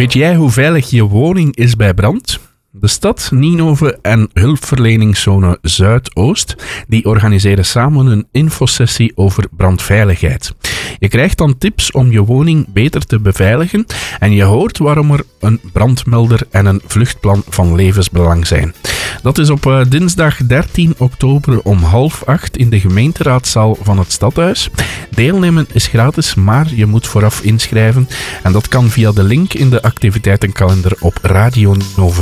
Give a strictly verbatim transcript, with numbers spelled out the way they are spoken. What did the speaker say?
Weet jij hoe veilig je woning is bij brand? De stad, Ninove en hulpverleningszone Zuidoost die organiseren samen een infosessie over brandveiligheid. Je krijgt dan tips om je woning beter te beveiligen en je hoort waarom er een brandmelder en een vluchtplan van levensbelang zijn. Dat is op uh, dinsdag dertien oktober om half acht in de gemeenteraadzaal van het Stadhuis. Deelnemen is gratis, maar je moet vooraf inschrijven en dat kan via de link in de activiteitenkalender op radionova